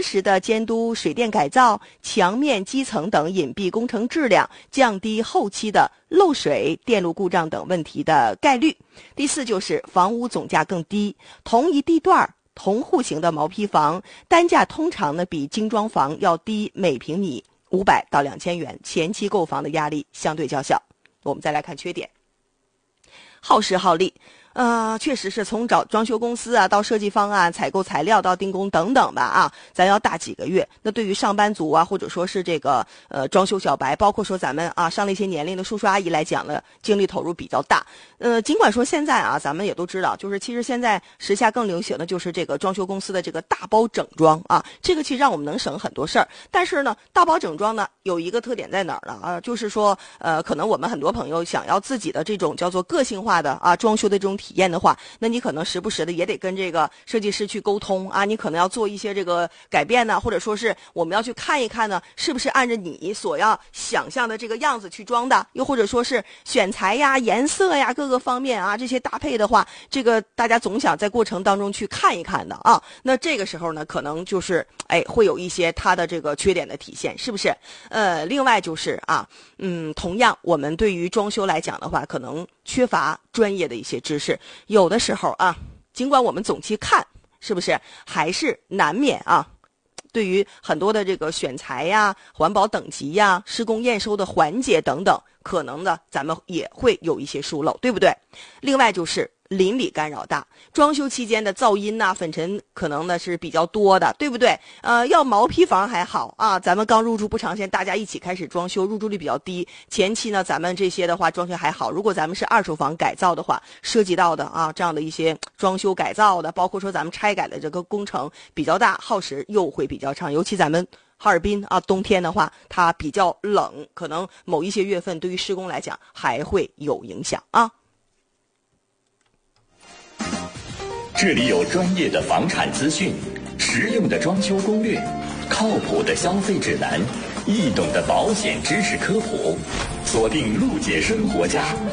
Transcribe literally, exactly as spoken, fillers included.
实的监督水电改造、墙面、基层等隐蔽工程质量，降低后期的漏水、电路故障等问题的概率。第四就是房屋总价更低，同一地段同户型的毛坯房单价通常呢比精装房要低每平米五百到两千元，前期购房的压力相对较小。我们再来看缺点，耗时耗力。呃，确实是从找装修公司啊，到设计方案、采购材料到定工等等吧啊，咱要大几个月。那对于上班族啊，或者说是这个呃装修小白，包括说咱们啊上了一些年龄的叔叔阿姨来讲呢，精力投入比较大。呃，尽管说现在啊，咱们也都知道，就是其实现在时下更流行的就是这个装修公司的这个大包整装啊，这个其实让我们能省很多事儿。但是呢，大包整装呢有一个特点在哪儿呢？啊，就是说呃，可能我们很多朋友想要自己的这种叫做个性化的啊装修的这种体验的话，那你可能时不时的也得跟这个设计师去沟通啊，你可能要做一些这个改变呢，或者说是我们要去看一看呢，是不是按照你所要想象的这个样子去装的，又或者说是选材呀、颜色呀各个方面啊这些搭配的话，这个大家总想在过程当中去看一看的啊。那这个时候呢，可能就是哎会有一些它的这个缺点的体现，是不是？呃，另外就是啊，嗯，同样我们对于装修来讲的话，可能缺乏专业的一些知识，有的时候啊，尽管我们总去看，是不是还是难免啊，对于很多的这个选材呀、环保等级呀、施工验收的环节等等，可能呢咱们也会有一些疏漏，对不对？另外就是邻里干扰大，装修期间的噪音呐、粉尘可能呢是比较多的，对不对？呃，要毛坯房还好啊，咱们刚入住不长时间，大家一起开始装修，入住率比较低。前期呢，咱们这些的话装修还好。如果咱们是二手房改造的话，涉及到的啊这样的一些装修改造的，包括说咱们拆改的这个工程比较大，耗时又会比较长。尤其咱们哈尔滨啊，冬天的话它比较冷，可能某一些月份对于施工来讲还会有影响啊。 这里有专业的房产资讯，实用的装修攻略，靠谱的消费指南，易懂的保险知识科普，锁定陆姐生活家，